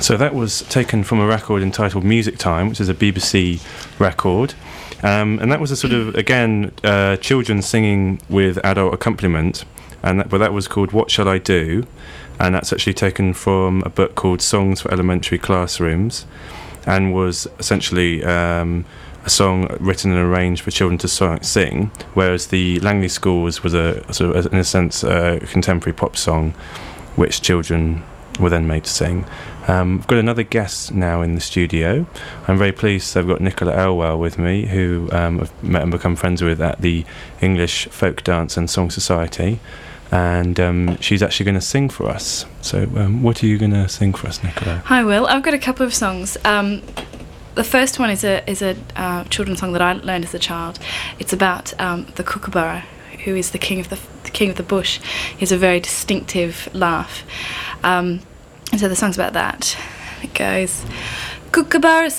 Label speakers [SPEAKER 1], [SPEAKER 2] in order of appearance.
[SPEAKER 1] So that was taken from a record entitled Music Time, which is a BBC record. And that was a sort of, again, children singing with adult accompaniment. But that was called What Shall I Do? And that's actually taken from a book called Songs for Elementary Classrooms, and was essentially a song written and arranged for children to sing, whereas the Langley Schools was a sort of, in a sense, a contemporary pop song, which children were then made to sing. I've got another guest now in the studio. I'm very pleased I've got Nicola Elwell with me, who I've met and become friends with at the English Folk Dance and Song Society, and she's actually going to sing for us. So what are you going to sing for us, Nicola?
[SPEAKER 2] Hi, Will. I've got a couple of songs. The first one is a children's song that I learned as a child. It's about the kookaburra, who is the king of the bush. He has a very distinctive laugh. And so the song's about that. It goes, kookaburra